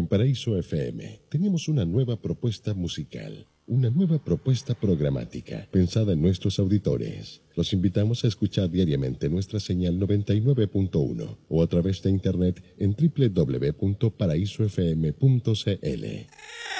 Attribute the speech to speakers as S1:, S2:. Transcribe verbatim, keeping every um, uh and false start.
S1: En Paraíso F M tenemos una nueva propuesta musical, una nueva propuesta programática pensada en nuestros auditores. Los invitamos a escuchar diariamente nuestra señal noventa y nueve punto uno o a través de internet en doble u doble u doble u punto paraíso f m punto c l.